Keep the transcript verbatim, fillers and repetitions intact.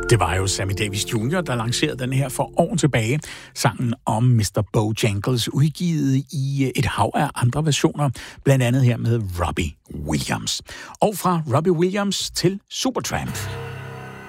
Det var jo Sammy Davis junior, der lancerede den her for år tilbage. Sangen om mister Bojangles, udgivet i et hav af andre versioner, blandt andet her med Robbie Williams. Og fra Robbie Williams til Supertramp.